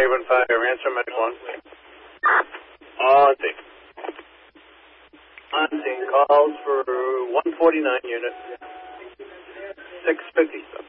Haven Fire, answer medic 1. On scene. On scene, calls for 149 unit, 650.